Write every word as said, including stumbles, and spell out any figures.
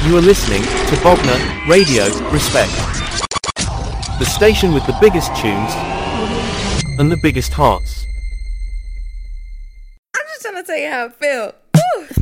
You are listening to Bogner Radio Respect. The station with the biggest tunes and the biggest hearts. I'm just trying to tell you how I feel. Woo.